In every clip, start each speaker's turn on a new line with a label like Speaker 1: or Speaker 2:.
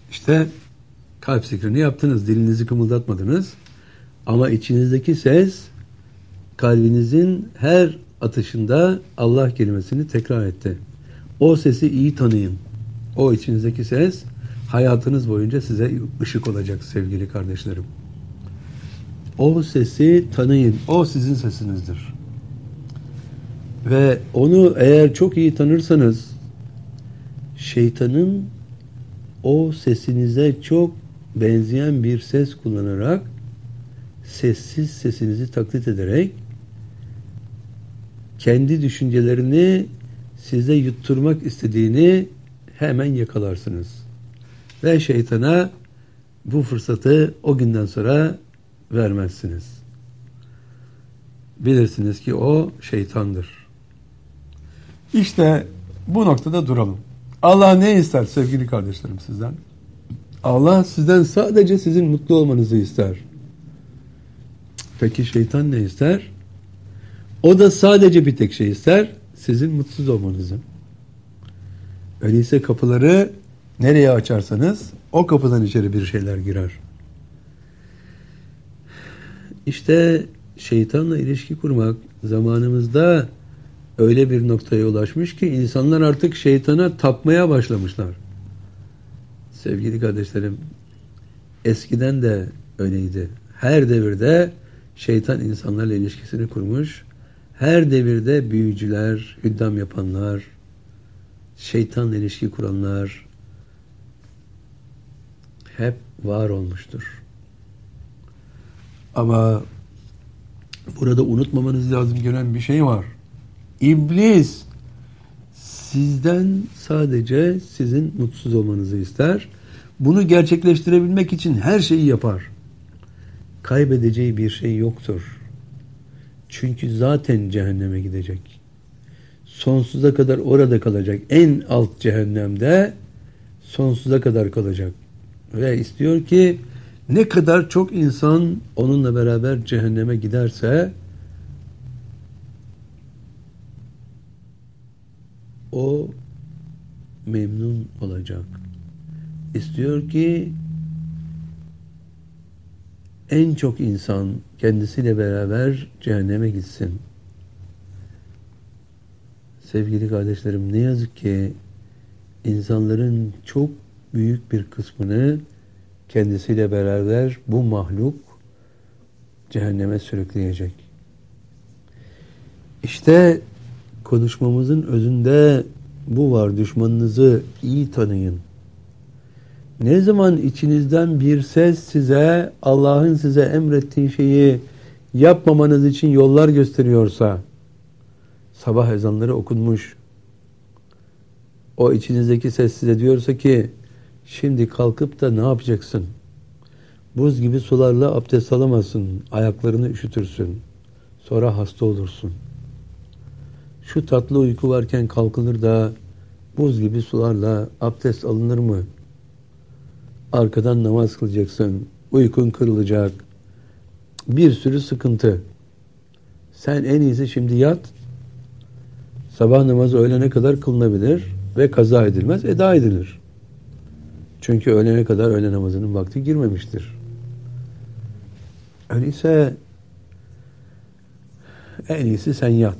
Speaker 1: İşte kalp zikrini yaptınız, dilinizi kımıldatmadınız. Ama içinizdeki ses, kalbinizin her atışında Allah kelimesini tekrar etti. O sesi iyi tanıyın. O içinizdeki ses, hayatınız boyunca size ışık olacak sevgili kardeşlerim. O sesi tanıyın. O sizin sesinizdir. Ve onu eğer çok iyi tanırsanız, şeytanın o sesinize çok benzeyen bir ses kullanarak, sessiz sesinizi taklit ederek, kendi düşüncelerini size yutturmak istediğini hemen yakalarsınız. Ve şeytana bu fırsatı o günden sonra vermezsiniz. Bilirsiniz ki o şeytandır. İşte bu noktada duralım. Allah ne ister sevgili kardeşlerim sizden? Allah sizden sadece sizin mutlu olmanızı ister. Peki şeytan ne ister? O da sadece bir tek şey ister. Sizin mutsuz olmanızı. Öyleyse kapıları nereye açarsanız o kapıdan içeri bir şeyler girer. İşte şeytanla ilişki kurmak zamanımızda öyle bir noktaya ulaşmış ki insanlar artık şeytana tapmaya başlamışlar. Sevgili kardeşlerim, eskiden de öyleydi. Her devirde şeytan insanlarla ilişkisini kurmuş. Her devirde büyücüler, hüddam yapanlar, şeytanla ilişki kuranlar hep var olmuştur. Ama burada unutmamanız lazım gelen bir şey var. İblis sizden sadece sizin mutsuz olmanızı ister. Bunu gerçekleştirebilmek için her şeyi yapar. Kaybedeceği bir şey yoktur. Çünkü zaten cehenneme gidecek. Sonsuza kadar orada kalacak. En alt cehennemde sonsuza kadar kalacak. Ve istiyor ki ne kadar çok insan onunla beraber cehenneme giderse o memnun olacak. İstiyor ki en çok insan kendisiyle beraber cehenneme gitsin. Sevgili kardeşlerim, ne yazık ki insanların çok büyük bir kısmını kendisiyle beraber bu mahluk cehenneme sürükleyecek. İşte konuşmamızın özünde bu var. Düşmanınızı iyi tanıyın. Ne zaman içinizden bir ses size Allah'ın size emrettiği şeyi yapmamanız için yollar gösteriyorsa, sabah ezanları okunmuş, o içinizdeki ses size diyorsa ki şimdi kalkıp da ne yapacaksın? Buz gibi sularla abdest alamazsın, ayaklarını üşütürsün, sonra hasta olursun. Şu tatlı uyku varken kalkılır da buz gibi sularla abdest alınır mı? Arkadan namaz kılacaksın, uykun kırılacak, bir sürü sıkıntı. Sen en iyisi şimdi yat, sabah namazı öğlene kadar kılınabilir ve kaza edilmez, eda edilir. Çünkü öğlene kadar öğle namazının vakti girmemiştir. Öyleyse en iyisi sen yat.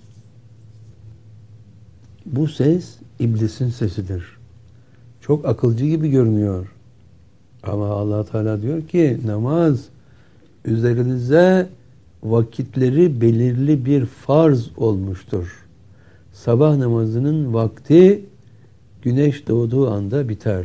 Speaker 1: Bu ses iblisin sesidir. Çok akılcı gibi görünüyor. Ama Allah Teala diyor ki namaz üzerinize vakitleri belirli bir farz olmuştur. Sabah namazının vakti güneş doğduğu anda biter.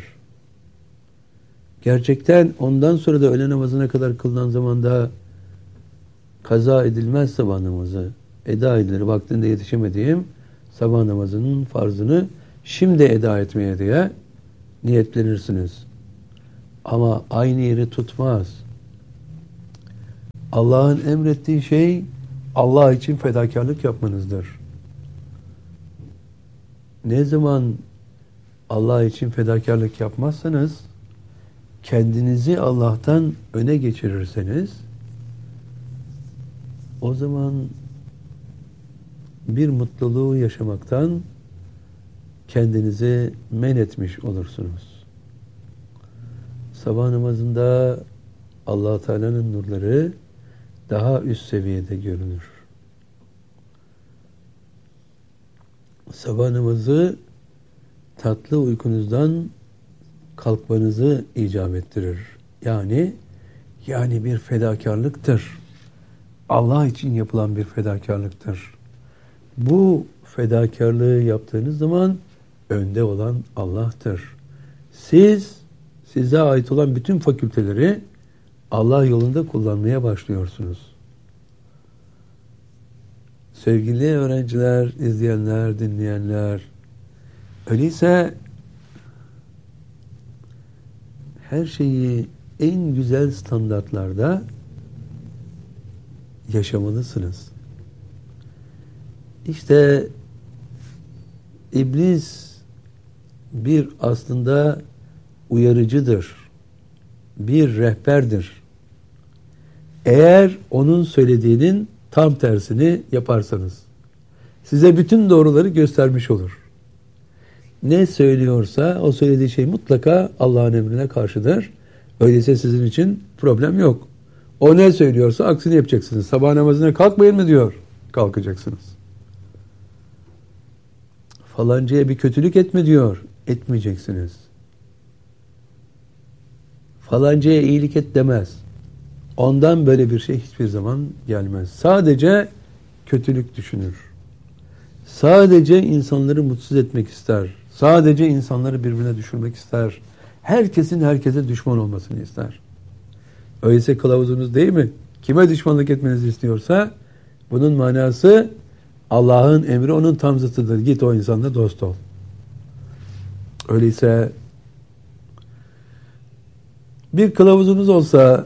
Speaker 1: Gerçekten ondan sonra da öğle namazına kadar kılınan zamanda kaza edilmez sabah namazı. Eda edilir. Vaktinde yetişemediğim sabah namazının farzını şimdi eda etmeye diye niyetlenirsiniz. Ama aynı yeri tutmaz. Allah'ın emrettiği şey Allah için fedakarlık yapmanızdır. Ne zaman Allah için fedakarlık yapmazsanız, kendinizi Allah'tan öne geçirirseniz, o zaman bir mutluluğu yaşamaktan kendinizi men etmiş olursunuz. sabah namazında Allah Teala'nın nurları daha üst seviyede görünür. Sabah namazı tatlı uykunuzdan kalkmanızı icap ettirir. Yani bir fedakarlıktır. Allah için yapılan bir fedakarlıktır. Bu fedakarlığı yaptığınız zaman önde olan Allah'tır. Size ait olan bütün fakülteleri Allah yolunda kullanmaya başlıyorsunuz. Sevgili öğrenciler, izleyenler, dinleyenler, öyleyse her şeyi en güzel standartlarda yaşamalısınız. İşte iblis bir aslında uyarıcıdır. Bir rehberdir. Eğer onun söylediğinin tam tersini yaparsanız size bütün doğruları göstermiş olur. Ne söylüyorsa o söylediği şey mutlaka Allah'ın emrine karşıdır. Öyleyse sizin için problem yok. O ne söylüyorsa aksini yapacaksınız. Sabah namazına kalkmayın mı diyor? Kalkacaksınız. Falancaya bir kötülük etme diyor. Etmeyeceksiniz. Falancaya iyilik et demez. Ondan böyle bir şey hiçbir zaman gelmez. Sadece kötülük düşünür. Sadece insanları mutsuz etmek ister. Sadece insanları birbirine düşürmek ister. Herkesin herkese düşman olmasını ister. Öyleyse kılavuzunuz değil mi? Kime düşmanlık etmenizi istiyorsa bunun manası Allah'ın emri onun tam zıttıdır. Git o insanla dost ol. Öyleyse bir kılavuzunuz olsa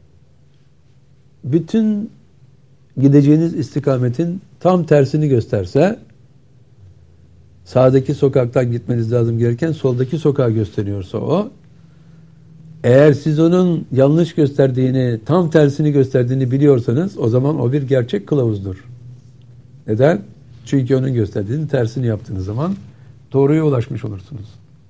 Speaker 1: bütün gideceğiniz istikametin tam tersini gösterse, sağdaki sokaktan gitmeniz lazım gereken soldaki sokağı gösteriyorsa o, eğer siz onun yanlış gösterdiğini, tam tersini gösterdiğini biliyorsanız o zaman o bir gerçek kılavuzdur. Neden? Çünkü onun gösterdiğinin tersini yaptığınız zaman doğruya ulaşmış olursunuz.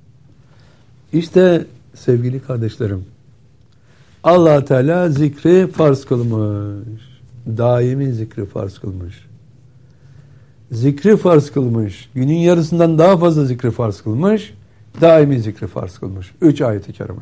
Speaker 1: İşte sevgili kardeşlerim, Allah Teala zikri farz kılmış. Daimi zikri farz kılmış. Zikri farz kılmış. Günün yarısından daha fazla zikri farz kılmış. Daimi zikri farz kılmış. 3 ayet-i kerime.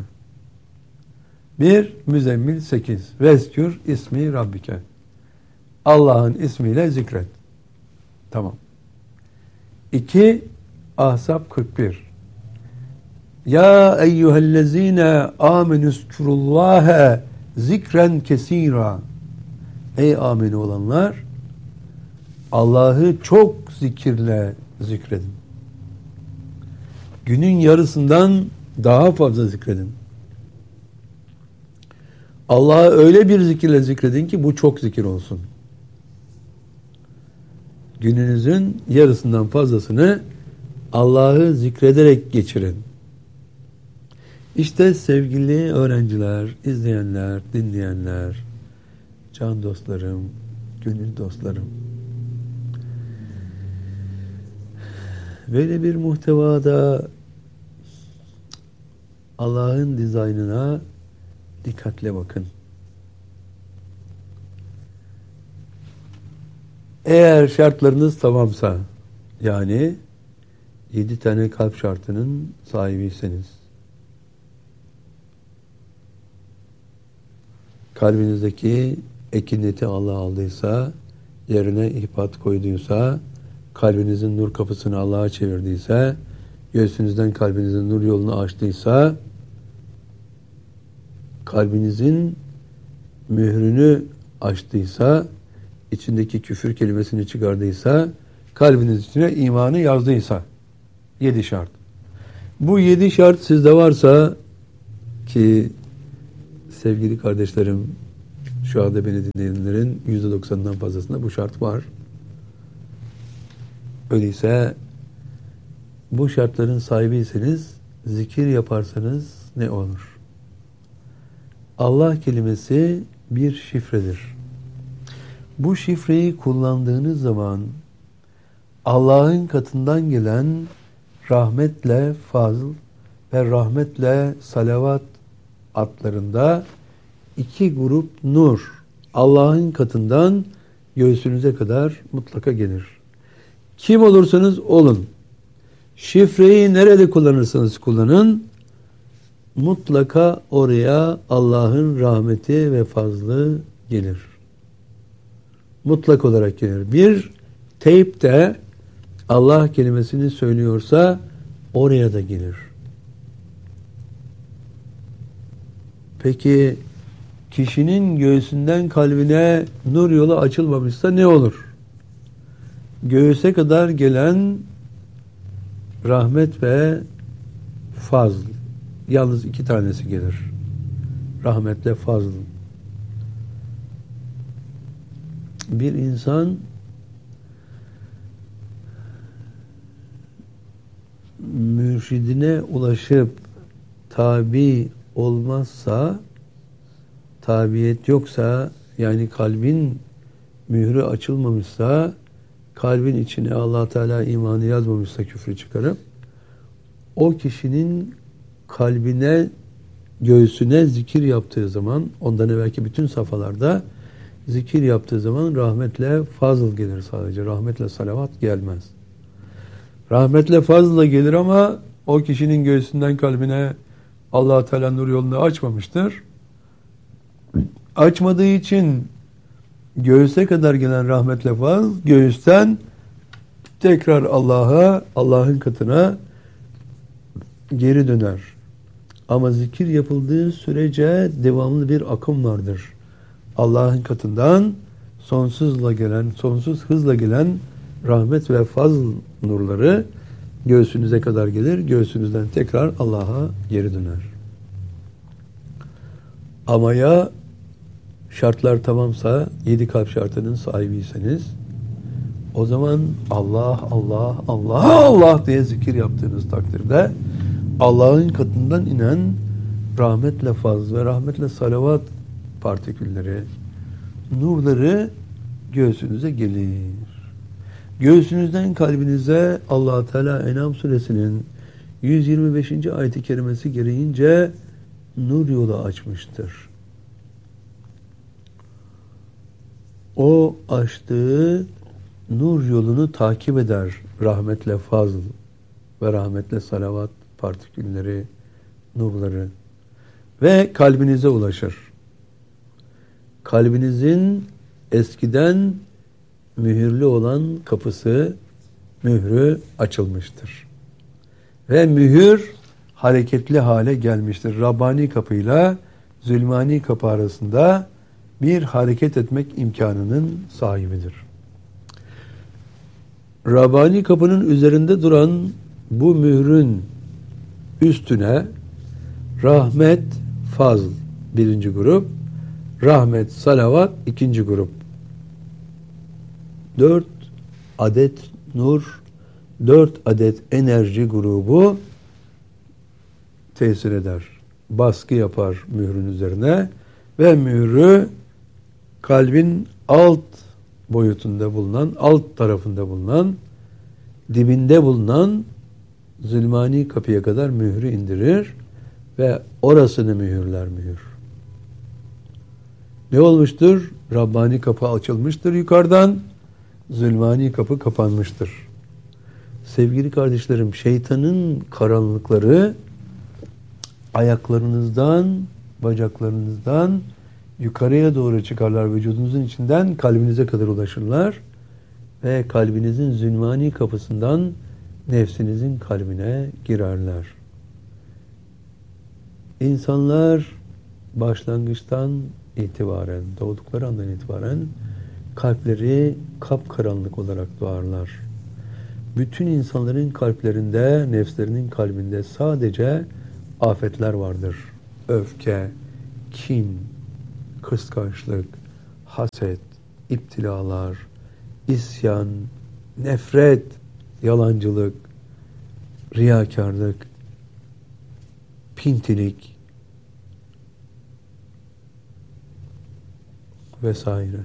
Speaker 1: 1. Müzzemmil 8. Veskür ismi Rabbike. Allah'ın ismiyle zikret. Tamam. 2. Ahzab 41. Ya eyyühellezine amenüzkurullâhe zikren kesîrâ. Ey ameni olanlar, Allah'ı çok zikirle zikredin. Günün yarısından daha fazla zikredin. Allah'ı öyle bir zikirle zikredin ki bu çok zikir olsun. Gününüzün yarısından fazlasını Allah'ı zikrederek geçirin. İşte sevgili öğrenciler, izleyenler, dinleyenler, can dostlarım, gönül dostlarım. Böyle bir muhtevada Allah'ın dizaynına dikkatle bakın. Eğer şartlarınız tamamsa, yani 7 tane kalp şartının sahibiyseniz, kalbinizdeki ekineti Allah aldıysa, yerine ihbat koyduysa, kalbinizin nur kapısını Allah'a çevirdiyse, göğsünüzden kalbinizin nur yolunu açtıysa, kalbinizin mührünü açtıysa, içindeki küfür kelimesini çıkardıysa, kalbiniz içine imanı yazdıysa, 7 şart. Bu 7 şart sizde varsa, ki sevgili kardeşlerim, şu anda beni dinleyenlerin %90'dan fazlasında bu şart var. Öyleyse bu şartların sahibiyseniz zikir yaparsanız ne olur? Allah kelimesi bir şifredir. Bu şifreyi kullandığınız zaman Allah'ın katından gelen rahmetle fazl ve rahmetle salavat atlarında 2 grup nur Allah'ın katından göğsünüze kadar mutlaka gelir. Kim olursanız olun, şifreyi nerede kullanırsanız kullanın, mutlaka oraya Allah'ın rahmeti ve fazlı gelir. Mutlak olarak gelir. Bir teypte Allah kelimesini söylüyorsa oraya da gelir. Peki kişinin göğsünden kalbine nur yolu açılmamışsa ne olur? Göğüse kadar gelen rahmet ve fazl. Yalnız 2 tanesi gelir. Rahmetle fazl. Bir insan mürşidine ulaşıp tabi olmazsa, tabiyet yoksa, yani kalbin mührü açılmamışsa, kalbin içine Allah Teala imanı yazmamışsa küfrü çıkarıp, o kişinin kalbine, göğsüne zikir yaptığı zaman, ondan evvelki bütün safhalarda zikir yaptığı zaman rahmetle fazıl gelir sadece. Rahmetle salavat gelmez. Rahmetle fazla gelir ama o kişinin göğsünden kalbine Allah Teala nur yolunu açmamıştır. Açmadığı için göğüse kadar gelen rahmetle fazl, göğüsten tekrar Allah'a, Allah'ın katına geri döner. Ama zikir yapıldığı sürece devamlı bir akım vardır. Allah'ın katından sonsuz hızla gelen rahmet ve fazl nurları göğsünüze kadar gelir. Göğsünüzden tekrar Allah'a geri döner. Ama ya şartlar tamamsa, 7 kalp şartının sahibiyseniz, o zaman Allah, Allah, Allah, Allah diye zikir yaptığınız takdirde Allah'ın katından inen rahmetle fazl ve rahmetle salavat partikülleri, nurları göğsünüze gelir. Göğsünüzden kalbinize Allah Teala En'am suresinin 125. ayet-i kerimesi gereğince nur yolu açmıştır. O açtığı nur yolunu takip eder rahmetle fazl ve rahmetle salavat partikülleri, nurları ve kalbinize ulaşır. Kalbinizin eskiden mühürlü olan kapısı, mührü açılmıştır. Ve mühür hareketli hale gelmiştir. Rabbani kapıyla zulmani kapı arasında bir hareket etmek imkanının sahibidir. Rabbani kapının üzerinde duran bu mührün üstüne rahmet, fazl 1. grup, rahmet, salavat 2. grup. 4 adet nur, 4 adet enerji grubu tesir eder. Baskı yapar mührün üzerine ve mührü kalbin alt boyutunda bulunan, alt tarafında bulunan, dibinde bulunan zulmani kapıya kadar mührü indirir ve orasını mühürler mühür. Ne olmuştur? Rabbani kapı açılmıştır yukarıdan, zulmani kapı kapanmıştır. Sevgili kardeşlerim, şeytanın karanlıkları ayaklarınızdan, bacaklarınızdan yukarıya doğru çıkarlar, vücudunuzun içinden kalbinize kadar ulaşırlar ve kalbinizin zulmani kapısından nefsinizin kalbine girerler. İnsanlar başlangıçtan itibaren, doğdukları andan itibaren kalpleri kapkaranlık olarak doğarlar. Bütün insanların kalplerinde, nefslerinin kalbinde sadece afetler vardır. Öfke, kin, kıskançlık, haset, iptilalar, isyan, nefret, yalancılık, riyakarlık, pintilik vesaire.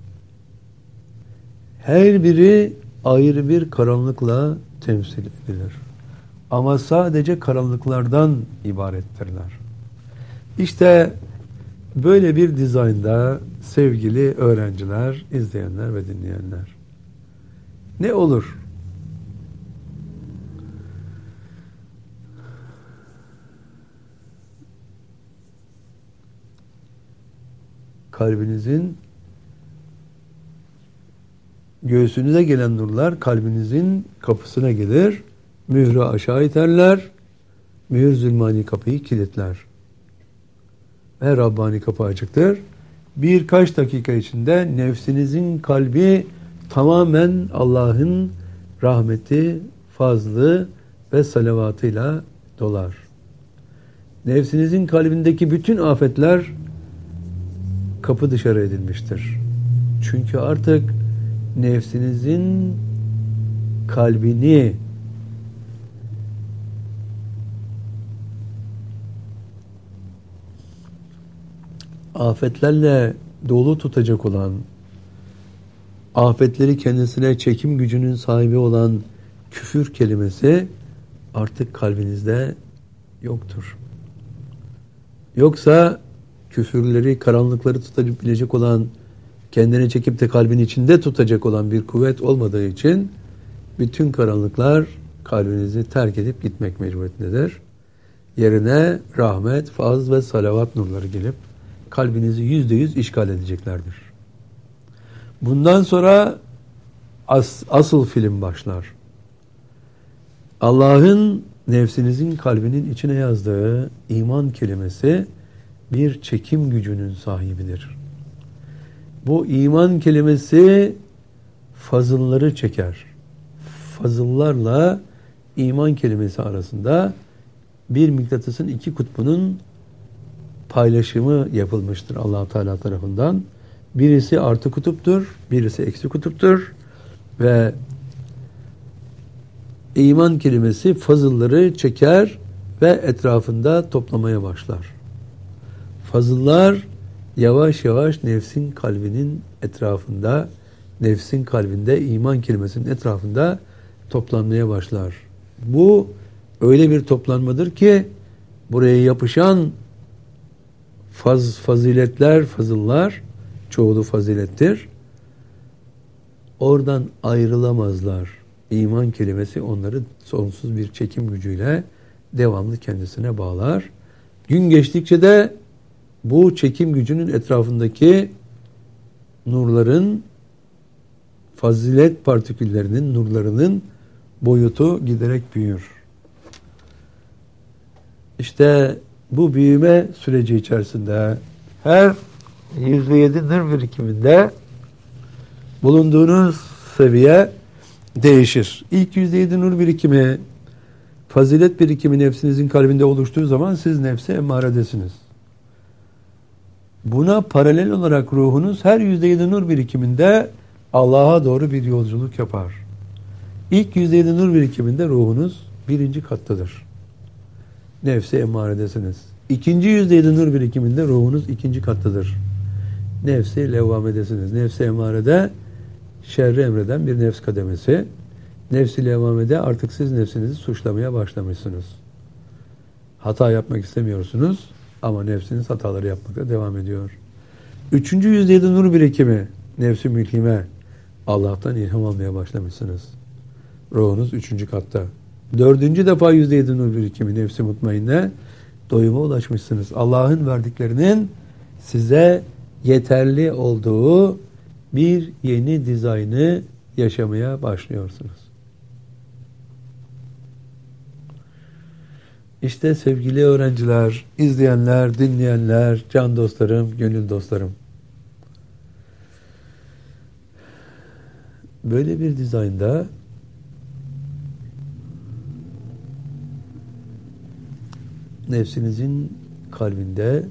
Speaker 1: Her biri ayrı bir karanlıkla temsil edilir. Ama sadece karanlıklardan ibarettirler. İşte böyle bir dizaynda sevgili öğrenciler, izleyenler ve dinleyenler, ne olur? Kalbinizin, göğsünüze gelen nurlar kalbinizin kapısına gelir, mührü aşağı iterler, mühür zulmani kapıyı kilitler. Ve Rabbani kapı açıktır. Birkaç dakika içinde nefsinizin kalbi tamamen Allah'ın rahmeti, fazlı ve salavatıyla dolar. Nefsinizin kalbindeki bütün afetler kapı dışarı edilmiştir. Çünkü artık nefsinizin kalbini afetlerle dolu tutacak olan, afetleri kendisine çekim gücünün sahibi olan küfür kelimesi artık kalbinizde yoktur. Yoksa küfürleri, karanlıkları tutabilecek olan, kendine çekip de kalbin içinde tutacak olan bir kuvvet olmadığı için bütün karanlıklar kalbinizi terk edip gitmek mecburiyetindedir. Yerine rahmet, faz ve salavat nurları gelip kalbinizi %100 işgal edeceklerdir. Bundan sonra asıl film başlar. Allah'ın nefsinizin kalbinin içine yazdığı iman kelimesi bir çekim gücünün sahibidir. Bu iman kelimesi fazılları çeker. Fazıllarla iman kelimesi arasında bir mıknatısın iki kutbunun paylaşımı yapılmıştır Allah Teala tarafından. Birisi artı kutuptur, birisi eksi kutuptur ve iman kelimesi fazılları çeker ve etrafında toplamaya başlar. Fazıllar yavaş yavaş nefsin kalbinin etrafında, nefsin kalbinde iman kelimesinin etrafında toplanmaya başlar. Bu öyle bir toplanmadır ki buraya yapışan faziletler, fazıllar, çoğulu fazilettir. Oradan ayrılamazlar. İman kelimesi onları sonsuz bir çekim gücüyle devamlı kendisine bağlar. Gün geçtikçe de bu çekim gücünün etrafındaki nurların, fazilet partiküllerinin, nurlarının boyutu giderek büyür. İşte bu büyüme süreci içerisinde her %7 nur birikiminde bulunduğunuz seviye değişir. İlk %7 nur birikimi, fazilet birikimi nefsinizin kalbinde oluştuğu zaman siz nefse emmaredesiniz. Buna paralel olarak ruhunuz her %7 nur birikiminde Allah'a doğru bir yolculuk yapar. İlk %7 nur birikiminde ruhunuz birinci kattadır. Nefse emmaredesiniz. İkinci %7 nur birikiminde ruhunuz ikinci kattadır. Nefsi levvamedesiniz. Nefsi emmarede şerri emreden bir nefs kademesi. Nefsi levvamede artık siz nefsinizi suçlamaya başlamışsınız. Hata yapmak istemiyorsunuz ama nefsiniz hataları yapmakta devam ediyor. Üçüncü %7 nur birikimi nefsi mülhime. Allah'tan ilham almaya başlamışsınız. Ruhunuz üçüncü katta. Dördüncü defa %7 nur birikimi nefsi mutmainne. Doyuma ulaşmışsınız. Allah'ın verdiklerinin size yeterli olduğu bir yeni dizaynı yaşamaya başlıyorsunuz. İşte sevgili öğrenciler, izleyenler, dinleyenler, can dostlarım, gönül dostlarım. Böyle bir dizaynda nefsinizin kalbinde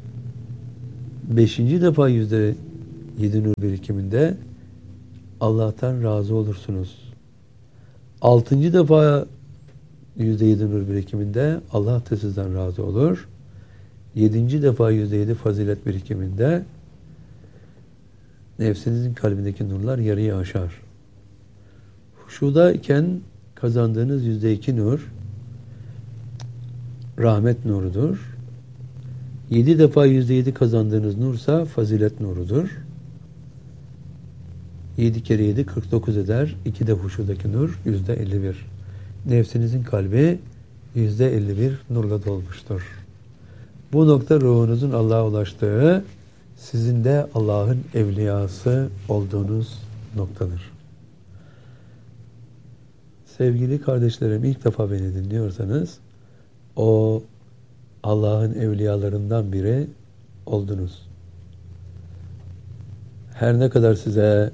Speaker 1: 5. defa %7 nur birikiminde Allah'tan razı olursunuz. 6. defa %7 nur birikiminde Allah da sizden razı olur. 7. defa %7 fazilet birikiminde nefsinizin kalbindeki nurlar yarıyı aşar. Huşudayken kazandığınız %2 nur rahmet nurudur. 7 defa %7 kazandığınız nursa fazilet nurudur. 7 kere 7 49 eder. 2 de huşudaki nur %51. Nefsinizin kalbi %51 nurla dolmuştur. Bu nokta ruhunuzun Allah'a ulaştığı, sizin de Allah'ın evliyası olduğunuz noktadır. Sevgili kardeşlerim, ilk defa beni dinliyorsanız, o Allah'ın evliyalarından biri oldunuz. Her ne kadar size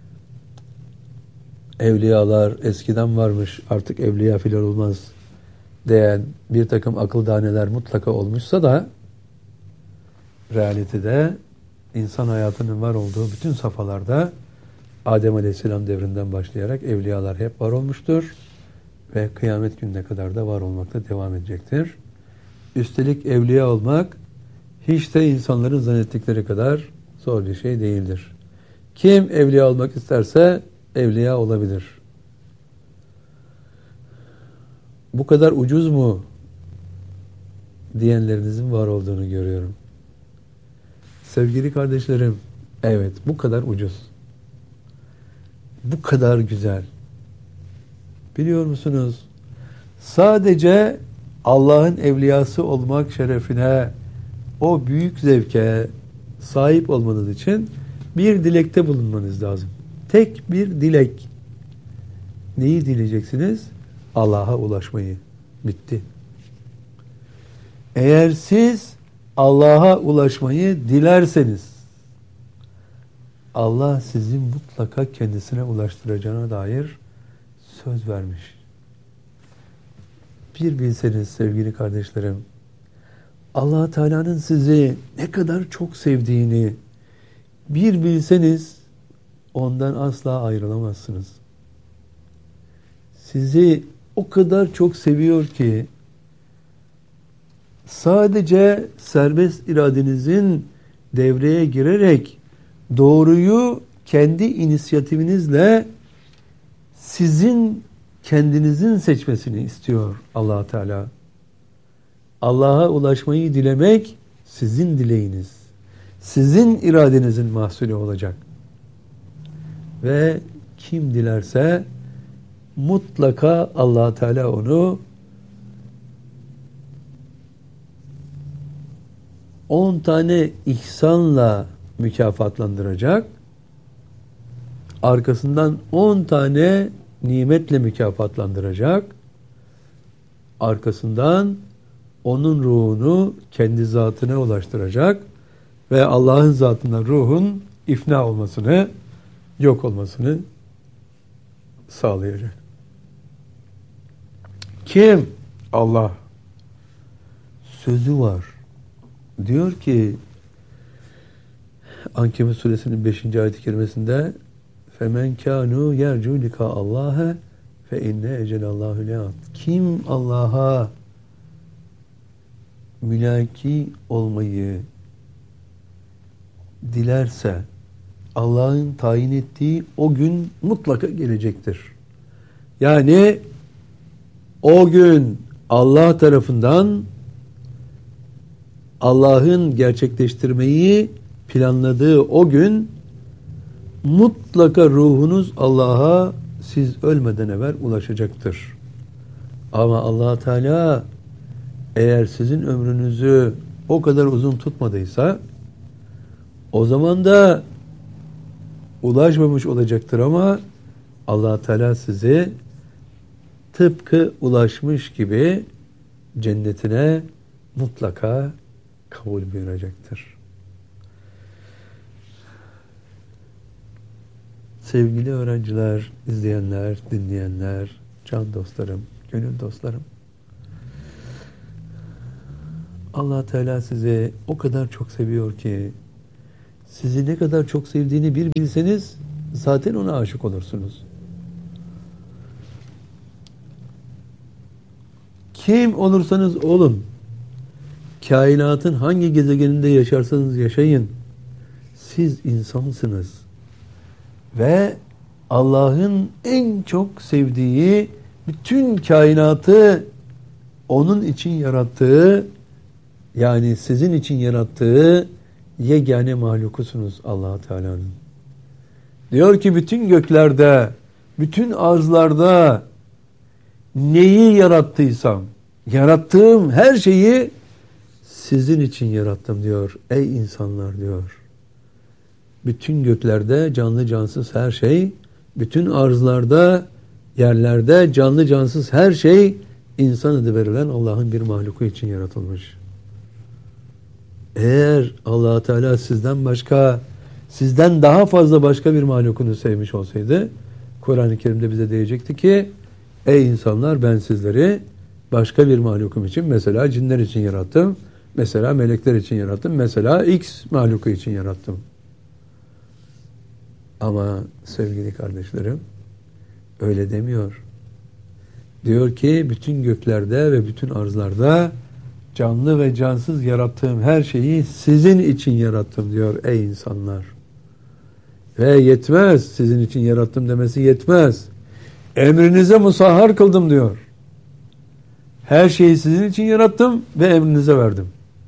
Speaker 1: evliyalar eskiden varmış, artık evliya filan olmaz diyen bir takım akıl daneler mutlaka olmuşsa da, realitede insan hayatının var olduğu bütün safhalarda Adem Aleyhisselam devrinden başlayarak evliyalar hep var olmuştur ve kıyamet gününe kadar da var olmakta devam edecektir. Üstelik evliya olmak hiç de insanların zannettikleri kadar zor bir şey değildir. Kim evliya olmak isterse evliya olabilir. Bu kadar ucuz mu diyenlerinizin var olduğunu görüyorum. Sevgili kardeşlerim, evet, bu kadar ucuz. Bu kadar güzel. Biliyor musunuz? Sadece Allah'ın evliyası olmak şerefine, o büyük zevke sahip olmanız için bir dilekte bulunmanız lazım. Tek bir dilek. Neyi dileyeceksiniz? Allah'a ulaşmayı. Bitti. Eğer siz Allah'a ulaşmayı dilerseniz, Allah sizi mutlaka kendisine ulaştıracağına dair söz vermiş. Bir bilseniz sevgili kardeşlerim, Allah Teala'nın sizi ne kadar çok sevdiğini bir bilseniz, ondan asla ayrılamazsınız. Sizi o kadar çok seviyor ki, sadece serbest iradenizin devreye girerek doğruyu kendi inisiyatifinizle sizin kendinizin seçmesini istiyor Allah Teala. Allah'a ulaşmayı dilemek sizin dileğiniz, sizin iradenizin mahsulü olacak. Ve kim dilerse mutlaka Allah Teala onu 10 tane ihsanla mükafatlandıracak. Arkasından 10 tane nimetle mükafatlandıracak. Arkasından onun ruhunu kendi zatına ulaştıracak ve Allah'ın zatına ruhun ifna olmasını, yok olmasını sağlayacak. Kim? Allah. Sözü var. Diyor ki Ankebut suresinin 5. ayet-i kerimesinde فَمَنْ كَانُوا يَرْجُوا لِقَاءَ اللّٰهَ فَاِنَّ اَجَلَ اللّٰهُ لَاَتٍ. Kim Allah'a mülaki olmayı dilerse, Allah'ın tayin ettiği o gün mutlaka gelecektir. Yani o gün Allah tarafından Allah'ın gerçekleştirmeyi planladığı o gün mutlaka ruhunuz Allah'a siz ölmeden evvel ulaşacaktır. Ama Allah Teala eğer sizin ömrünüzü o kadar uzun tutmadıysa, o zaman da ulaşmamış olacaktır ama Allah Teala sizi tıpkı ulaşmış gibi cennetine mutlaka kabul buyuracaktır. Sevgili öğrenciler, izleyenler, dinleyenler, can dostlarım, gönül dostlarım, Allah Teala sizi o kadar çok seviyor ki, sizi ne kadar çok sevdiğini bir bilseniz zaten ona aşık olursunuz. Kim olursanız olun, kainatın hangi gezegeninde yaşarsanız yaşayın, siz insansınız. Ve Allah'ın en çok sevdiği, bütün kainatı onun için yarattığı Yani sizin için yarattığı yegane mahlukusunuz Allah Teala'nın. Diyor ki bütün göklerde, bütün arzlarda neyi yarattıysam, yarattığım her şeyi sizin için yarattım diyor. Ey insanlar diyor. Bütün göklerde canlı cansız her şey, bütün arzlarda, yerlerde canlı cansız her şey insan adı verilen Allah'ın bir mahluku için yaratılmış. Eğer Allah Teala sizden daha fazla başka bir mahlukunu sevmiş olsaydı, Kur'an-ı Kerim'de bize diyecekti ki, ey insanlar ben sizleri başka bir mahlukum için, mesela cinler için yarattım, mesela melekler için yarattım, mesela X mahluku için yarattım. Ama sevgili kardeşlerim, öyle demiyor. Diyor ki bütün göklerde ve bütün arzlarda canlı ve cansız yarattığım her şeyi sizin için yarattım diyor ey insanlar. Ve yetmez, sizin için yarattım demesi yetmez. Emrinize musahhar kıldım diyor. Her şeyi sizin için yarattım ve emrinize verdim.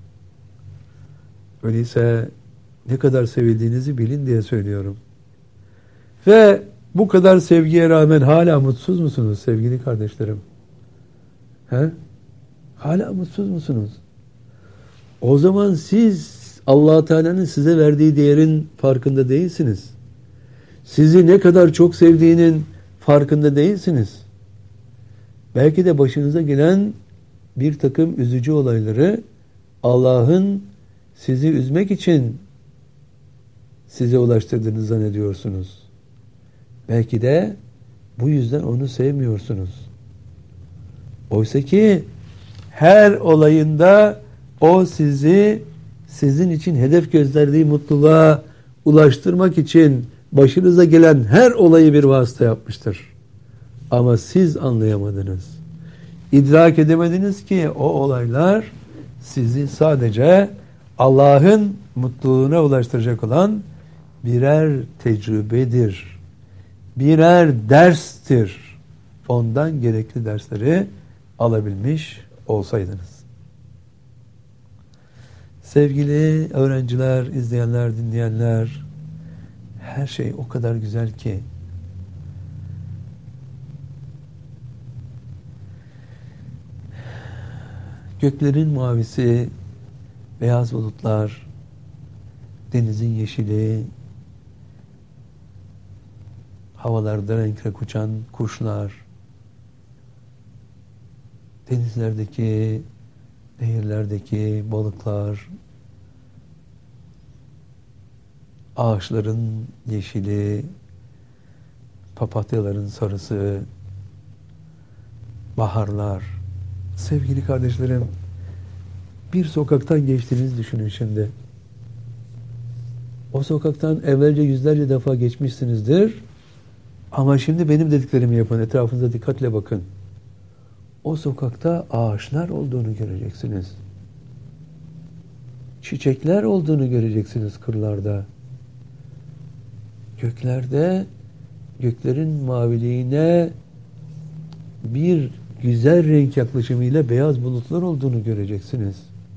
Speaker 1: Öyleyse ne kadar sevildiğinizi bilin diye söylüyorum. Ve bu kadar sevgiye rağmen hala mutsuz musunuz sevgili kardeşlerim? He? Hala mutsuz musunuz? O zaman siz Allah Teala'nın size verdiği değerin farkında değilsiniz. Sizi ne kadar çok sevdiğinin farkında değilsiniz. Belki de başınıza gelen bir takım üzücü olayları Allah'ın sizi üzmek için size ulaştırdığını zannediyorsunuz. Belki de bu yüzden onu sevmiyorsunuz. Oysa ki her olayında o sizin için hedef gösterdiği mutluluğa ulaştırmak için başınıza gelen her olayı bir vasıta yapmıştır. Ama siz anlayamadınız. İdrak edemediniz ki o olaylar sizi sadece Allah'ın mutluluğuna ulaştıracak olan birer tecrübedir. Birer derstir. Ondan gerekli dersleri alabilmiş olsaydınız. Sevgili öğrenciler, izleyenler, dinleyenler, her şey o kadar güzel ki göklerin mavisi, beyaz bulutlar, denizin yeşili, havalarda renk renk uçan kuşlar, denizlerdeki, nehirlerdeki balıklar, ağaçların yeşili, papatyaların sarısı, baharlar. Sevgili kardeşlerim, bir sokaktan geçtiğinizi düşünün şimdi. O sokaktan evvelce yüzlerce defa geçmişsinizdir. Ama şimdi benim dediklerimi yapın. Etrafınıza dikkatle bakın. O sokakta ağaçlar olduğunu göreceksiniz. Çiçekler olduğunu göreceksiniz kırlarda. Göklerde, göklerin maviliğine bir güzel renk yaklaşımıyla beyaz bulutlar olduğunu göreceksiniz.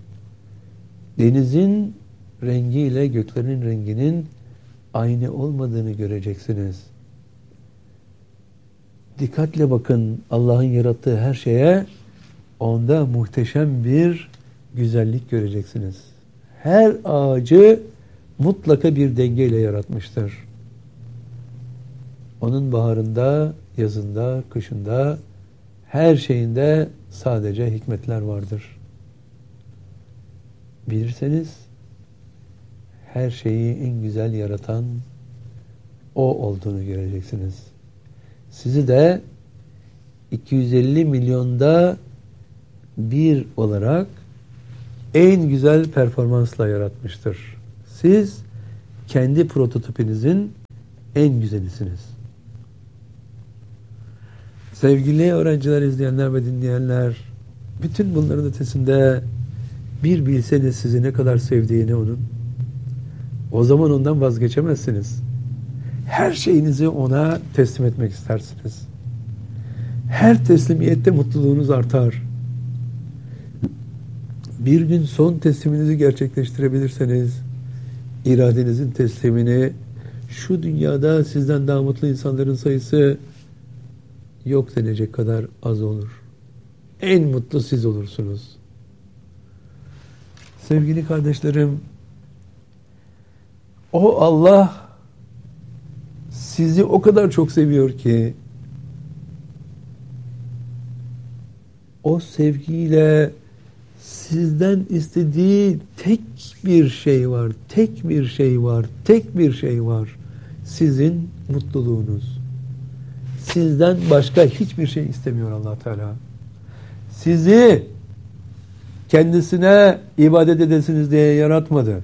Speaker 1: Denizin rengiyle göklerin renginin aynı olmadığını göreceksiniz. Dikkatle bakın Allah'ın yarattığı her şeye, onda muhteşem bir güzellik göreceksiniz. Her ağacı mutlaka bir dengeyle yaratmıştır. Onun baharında, yazında, kışında, her şeyinde sadece hikmetler vardır. Bilirseniz her şeyi en güzel yaratan o olduğunu göreceksiniz. Sizi de 250 milyonda bir olarak en güzel performansla yaratmıştır. Siz kendi prototipinizin en güzelisiniz. Sevgili öğrenciler, izleyenler ve dinleyenler, bütün bunların ötesinde bir bilseniz sizi ne kadar sevdiğini onun, o zaman ondan vazgeçemezsiniz. Her şeyinizi ona teslim etmek istersiniz. Her teslimiyette mutluluğunuz artar. bir gün son tesliminizi gerçekleştirebilirseniz, iradenizin teslimini, şu dünyada sizden daha mutlu insanların sayısı yok denecek kadar az olur. En mutlu siz olursunuz. Sevgili kardeşlerim, o Allah sizi o kadar çok seviyor ki, o sevgiyle sizden istediği tek bir şey var, tek bir şey var, tek bir şey var. Sizin mutluluğunuz. Sizden başka hiçbir şey istemiyor Allah Teala. Sizi kendisine ibadet edesiniz diye yaratmadı.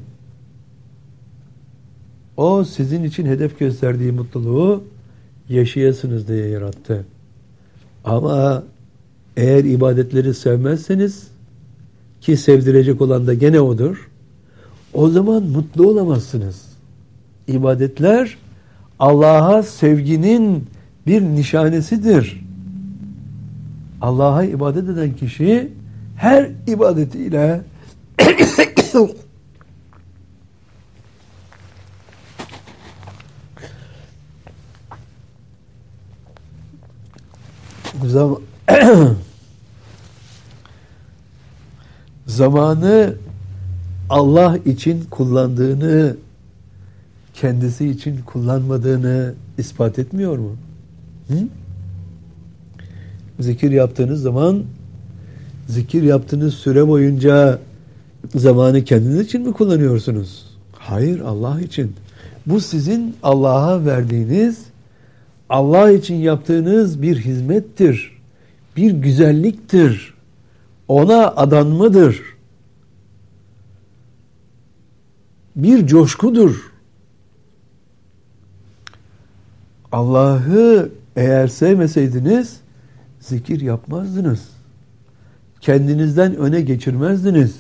Speaker 1: O sizin için hedef gösterdiği mutluluğu yaşayasınız diye yarattı. Ama eğer ibadetleri sevmezseniz, ki sevdirecek olan da gene odur, o zaman mutlu olamazsınız. İbadetler Allah'a sevginin bir nişanesidir. Allah'a ibadet eden kişi her ibadetiyle zamanı Allah için kullandığını, kendisi için kullanmadığını ispat etmiyor mu? Hı? Zikir yaptığınız zaman, zikir yaptığınız süre boyunca zamanı kendiniz için mi kullanıyorsunuz? Hayır, Allah için. Bu sizin Allah'a verdiğiniz, Allah için yaptığınız bir hizmettir. Bir güzelliktir. Ona adanmadır. Bir coşkudur. Allah'ı eğer sevmeseydiniz zikir yapmazdınız. Kendinizden öne geçirmezdiniz.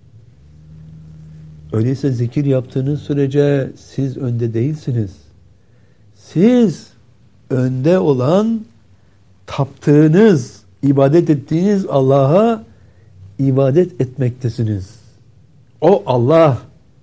Speaker 1: Öyleyse zikir yaptığınız sürece siz önde değilsiniz. Siz önde olan, taptığınız, ibadet ettiğiniz Allah'a ibadet etmektesiniz. O Allah.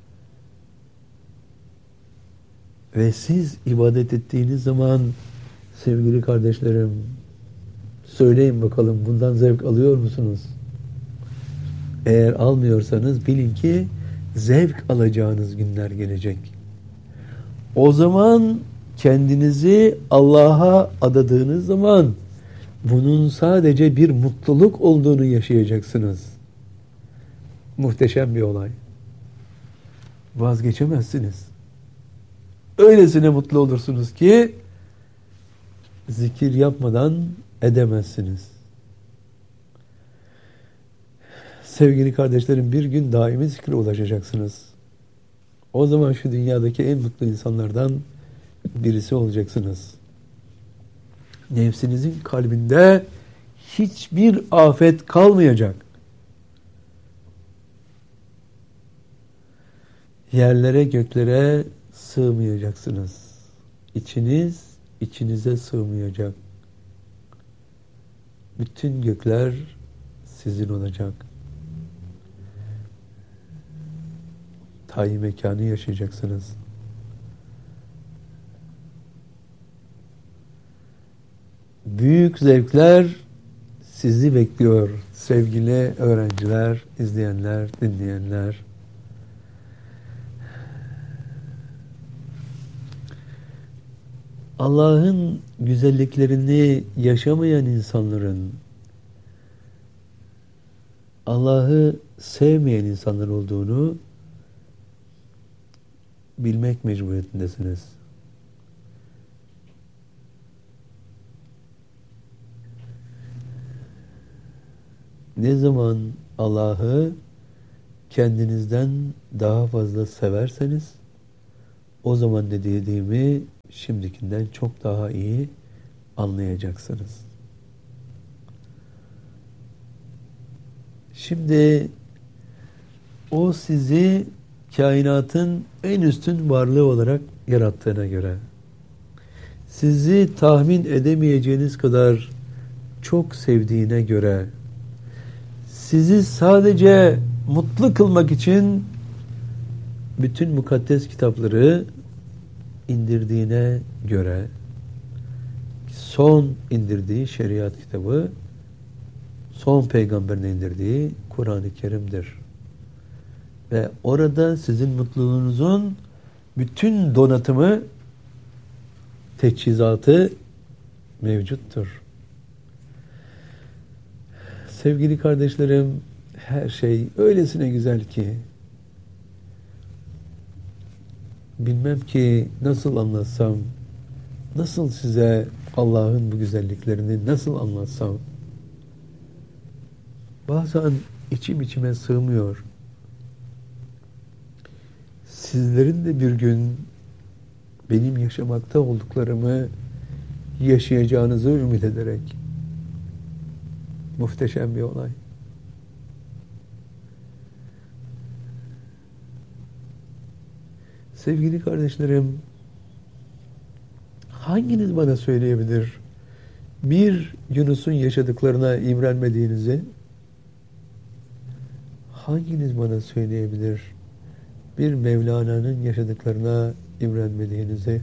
Speaker 1: Ve siz ibadet ettiğiniz zaman sevgili kardeşlerim, söyleyin bakalım, bundan zevk alıyor musunuz? Eğer almıyorsanız bilin ki zevk alacağınız günler gelecek. O zaman kendinizi Allah'a adadığınız zaman bunun sadece bir mutluluk olduğunu yaşayacaksınız. Muhteşem bir olay. Vazgeçemezsiniz. Öylesine mutlu olursunuz ki zikir yapmadan edemezsiniz. Sevgili kardeşlerim, bir gün daimi zikre ulaşacaksınız. O zaman şu dünyadaki en mutlu insanlardan birisi olacaksınız. Nefsinizin kalbinde hiçbir afet kalmayacak. Yerlere göklere sığmayacaksınız. İçiniz içinize sığmayacak. Bütün gökler sizin olacak. Tayyip mekanı yaşayacaksınız. Büyük zevkler sizi bekliyor sevgili öğrenciler, izleyenler, dinleyenler. Allah'ın güzelliklerini yaşamayan insanların, Allah'ı sevmeyen insanlar olduğunu bilmek mecburiyetindesiniz. Ne zaman Allah'ı kendinizden daha fazla severseniz, o zaman ne dediğimi şimdikinden çok daha iyi anlayacaksınız. Şimdi o sizi kainatın en üstün varlığı olarak yarattığına göre, sizi tahmin edemeyeceğiniz kadar çok sevdiğine göre, sizi sadece mutlu kılmak için bütün mukaddes kitapları indirdiğine göre son indirdiği şeriat kitabı, son peygamberin indirdiği Kur'an-ı Kerim'dir. Ve orada sizin mutluluğunuzun bütün donatımı, teçhizatı mevcuttur. Sevgili kardeşlerim, her şey öylesine güzel ki bilmem ki nasıl anlatsam, nasıl size Allah'ın bu güzelliklerini nasıl anlatsam. Bazen içim içime sığmıyor. Sizlerin de bir gün benim yaşamakta olduklarımı yaşayacağınızı ümit ederek. Muhteşem bir olay. Sevgili kardeşlerim, hanginiz bana söyleyebilir bir Yunus'un yaşadıklarına imrenmediğinizi? Hanginiz bana söyleyebilir bir Mevlana'nın yaşadıklarına imrenmediğinizi?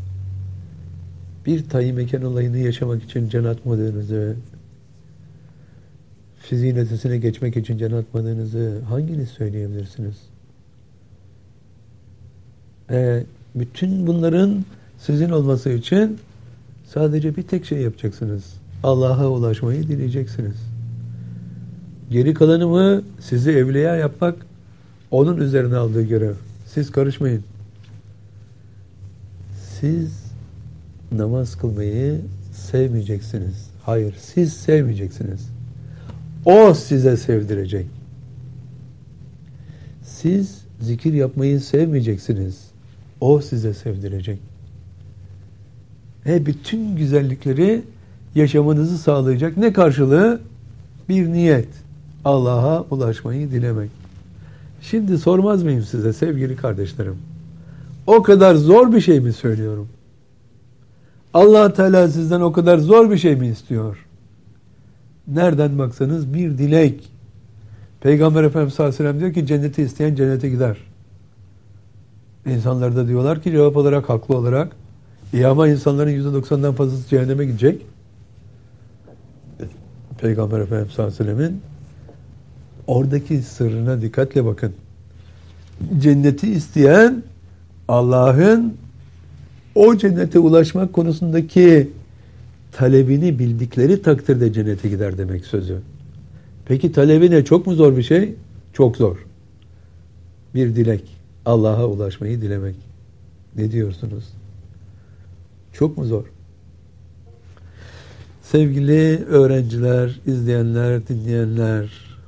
Speaker 1: Bir Tayyip Mekan olayını yaşamak için can atmadığınızı, fiziğin ötesine geçmek için can atmadığınızı hanginiz söyleyebilirsiniz? Bütün bunların sizin olması için sadece bir tek şey yapacaksınız. Allah'a ulaşmayı dileyeceksiniz. Geri kalanı mı sizi evliya yapmak onun üzerine aldığı görev. Siz karışmayın. Siz namaz kılmayı sevmeyeceksiniz. Hayır, siz sevmeyeceksiniz. O size sevdirecek. Siz zikir yapmayı sevmeyeceksiniz. O size sevdirecek. Bütün güzellikleri yaşamanızı sağlayacak. Ne karşılığı? Bir niyet. Allah'a ulaşmayı dilemek. Şimdi sormaz mıyım size sevgili kardeşlerim? O kadar zor bir şey mi söylüyorum? Allah Teala sizden o kadar zor bir şey mi istiyor? Nereden baksanız bir dilek. Peygamber Efendimiz sallallahu aleyhi ve sellem diyor ki cenneti isteyen cennete gider. İnsanlar da diyorlar ki cevap olarak, haklı olarak ama insanların %90'dan fazlası cehenneme gidecek. Peygamber Efendimiz sallallahu aleyhi ve sellemin oradaki sırrına dikkatle bakın. Cenneti isteyen Allah'ın o cennete ulaşmak konusundaki talebini bildikleri takdirde cennete gider demek sözü. Peki talebi ne? Çok mu zor bir şey? Çok zor. Bir dilek. Allah'a ulaşmayı dilemek. Ne diyorsunuz? Çok mu zor? Sevgili öğrenciler, izleyenler, dinleyenler,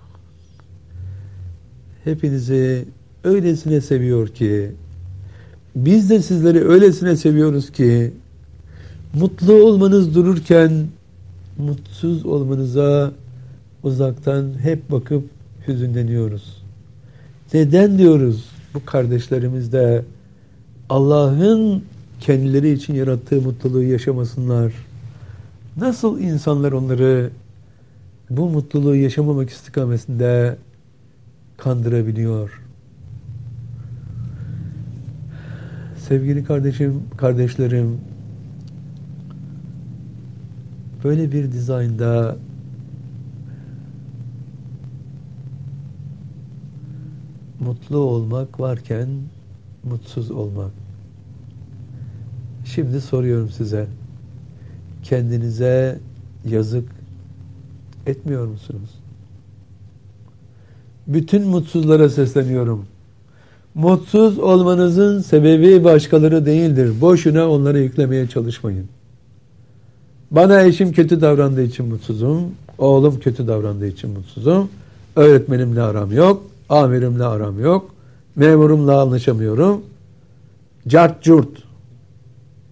Speaker 1: hepinizi öylesine seviyor ki, biz de sizleri öylesine seviyoruz ki, mutlu olmanız dururken, mutsuz olmanıza uzaktan hep bakıp hüzünleniyoruz. Neden diyoruz? Bu kardeşlerimiz de Allah'ın kendileri için yarattığı mutluluğu yaşamasınlar. Nasıl insanlar onları bu mutluluğu yaşamamak istikametinde kandırabiliyor? Sevgili kardeşlerim, böyle bir dizaynda mutlu olmak varken mutsuz olmak. Şimdi soruyorum size. Kendinize yazık etmiyor musunuz? Bütün mutsuzlara sesleniyorum. Mutsuz olmanızın sebebi başkaları değildir. Boşuna onları yüklemeye çalışmayın. Bana eşim kötü davrandığı için mutsuzum. Oğlum kötü davrandığı için mutsuzum. Öğretmenimle aram yok. Amirimle aram yok. Memurumla anlaşamıyorum. Cart curt.